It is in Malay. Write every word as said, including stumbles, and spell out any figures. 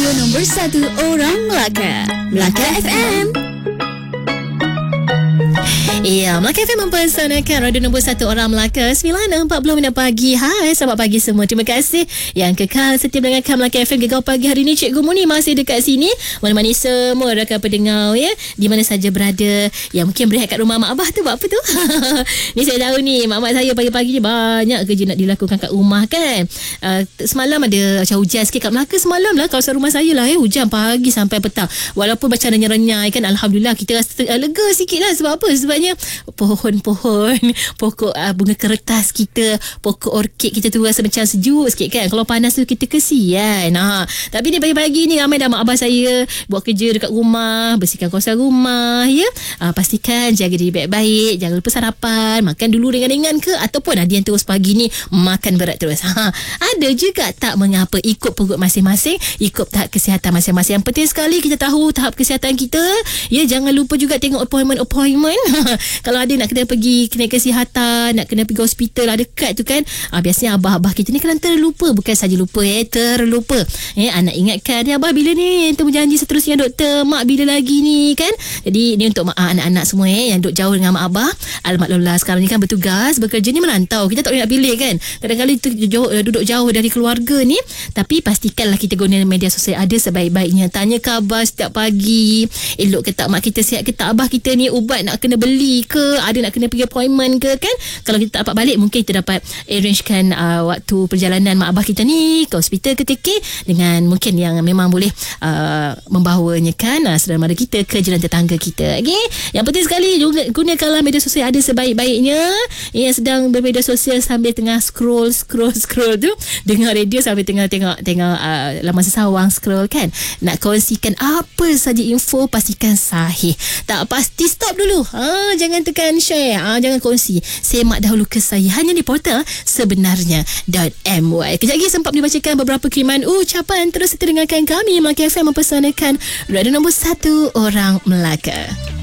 Radio nombor satu orang Melaka, Melaka F M. Ya, Melaka F M mempersanakan radio nombor satu orang Melaka. Sembilan empat puluh minit pagi. Hai, selamat pagi semua. Terima kasih yang kekal setia mendengarkan Melaka F M Gegar Pagi hari ini. Cikgu Muni masih dekat sini menemani semua rakan pendengar ya, di mana saja berada. Yang mungkin berehat kat rumah mak abah tu buat apa tu? Ni saya tahu ni, mak-mak saya pagi-pagi ni banyak kerja nak dilakukan kat rumah kan. Uh, semalam ada macam hujan sikit kat Melaka semalam lah. Kawasan rumah saya lah ya, hujan pagi sampai petang. Walaupun macam renyai-renyai kan, alhamdulillah kita rasa uh, lega sikit lah. Sebab apa? Sebabnya pohon-pohon, pokok uh, bunga kertas kita, pokok orkid kita tu rasa macam sejuk sikit kan. Kalau panas tu kita kesian. Ha. Tapi ni pagi-pagi ni ramai dah mak abah saya buat kerja dekat rumah, bersihkan kawasan rumah ya. Uh, pastikan jaga diri baik-baik, jangan lupa sarapan, makan dulu ringan-ringan ke, ataupun ada yang terus pagi ni makan berat terus. Ha. Ada juga tak mengapa, ikut perut masing-masing, ikut tahap kesihatan masing-masing. Yang penting sekali kita tahu tahap kesihatan kita ya. Jangan lupa juga tengok appointment-appointment. Kalau ada nak kena pergi kena kesihatan, nak kena pergi hospital lah dekat tu kan, ah, biasanya abah-abah kita ni kan terlupa. Bukan saja lupa eh, terlupa eh, anak ingatkan ya, abah bila ni temu janji seterusnya doktor, mak bila lagi ni kan. Jadi ni untuk mak, ah, anak-anak semua eh, yang duduk jauh dengan mak abah. Alamak lelah sekarang ni kan bertugas, bekerja ni melantau, kita tak boleh nak pilih kan. Kadang-kadang tu jauh, duduk jauh dari keluarga ni. Tapi pastikanlah kita guna media sosial ada sebaik-baiknya. Tanya khabar setiap pagi, elok ke tak mak kita, sihat ke tak abah kita ni, ubat nak kena beli ke, ada nak kena pergi appointment ke kan. Kalau kita tak dapat balik, mungkin kita dapat arrangekan uh, waktu perjalanan mak abah kita ni ke hospital ke T K, dengan mungkin yang memang boleh uh, membawanya kan uh, saudara mara kita ke jalan tetangga kita. Okay? Yang penting sekali juga gunakanlah media sosial ada sebaik-baiknya. Yang sedang bermedia sosial sambil tengah scroll scroll scroll tu, dengar radio sambil tengah tengok tengok uh, laman sesawang scroll kan, nak kongsikan apa saja info, pastikan sahih. Tak pasti stop dulu. Ha, jangan tekan share, ha, jangan kongsi. Semak dahulu kisah hanya di portal sebenarnya.my. Kejap lagi sempat dibacakan beberapa kiriman ucapan. Terus setia dengarkan kami Melaka F M mempersanakan radio nombor satu orang Melaka.